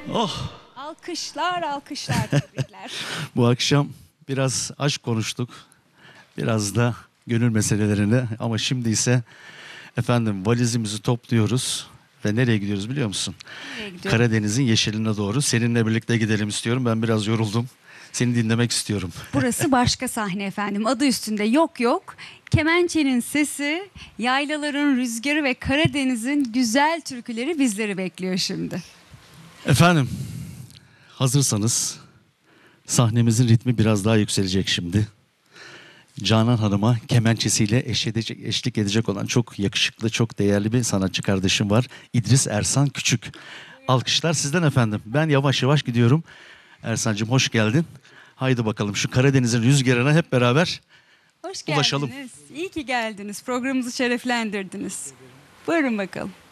Oh, Alkışlar, alkışlar, tebrikler. bu akşam biraz aşk konuştuk. Biraz da gönül meselelerinde ama şimdi ise efendim valizimizi topluyoruz ve nereye gidiyoruz biliyor musun? Nereye gidiyoruz? Karadeniz'in yeşiline doğru. Seninle birlikte gidelim istiyorum. Ben biraz yoruldum. Seni dinlemek istiyorum. Burası başka sahne efendim. Adı üstünde yok yok. Kemençenin sesi, yaylaların rüzgarı ve Karadeniz'in güzel türküleri bizleri bekliyor şimdi. Efendim, hazırsanız sahnemizin ritmi biraz daha yükselecek şimdi. Canan Hanım'a kemençesiyle eşlik edecek olan çok yakışıklı, çok değerli bir sanatçı kardeşim var. İdris Ersan Küçük. Alkışlar sizden efendim. Ben yavaş yavaş gidiyorum. Ersancığım hoş geldin. Haydi bakalım şu Karadeniz'in rüzgarına hep beraber Hoş ulaşalım. geldiniz. İyi ki geldiniz. Programımızı şereflendirdiniz. Buyurun bakalım.